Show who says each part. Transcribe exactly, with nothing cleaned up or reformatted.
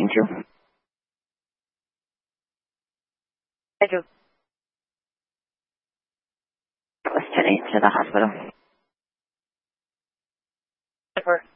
Speaker 1: speaking to? I do. Was today to the hospital. At work.